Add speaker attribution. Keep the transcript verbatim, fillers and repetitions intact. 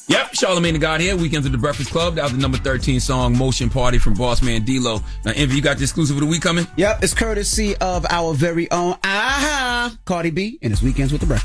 Speaker 1: Yep, Charlamagne the God here. Weekends at the Breakfast Club. That was the number thirteen song, Motion Party from Boss Man D-Lo. Now, Envy, you got the exclusive of the week coming?
Speaker 2: Yep, it's courtesy of our very own, aha, Cardi B, and it's Weekends with the Breakfast.